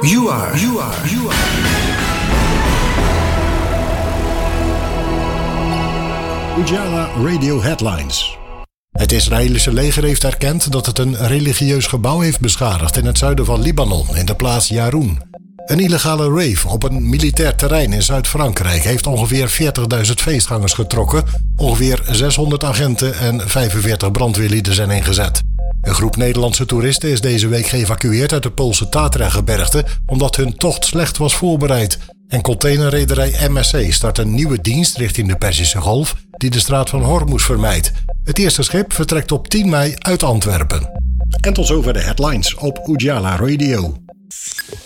You are. Ujala Radio Headlines. Het Israëlische leger heeft erkend dat het een religieus gebouw heeft beschadigd in het zuiden van Libanon, in de plaats Yaroun. Een illegale rave op een militair terrein in Zuid-Frankrijk heeft ongeveer 40.000 feestgangers getrokken. Ongeveer 600 agenten en 45 brandweerlieden zijn ingezet. Een groep Nederlandse toeristen is deze week geëvacueerd uit de Poolse Tatra-gebergte omdat hun tocht slecht was voorbereid. En containerrederij MSC start een nieuwe dienst richting de Perzische Golf die de straat van Hormuz vermijdt. Het eerste schip vertrekt op 10 mei uit Antwerpen. En tot zover de headlines op Ujala Radio.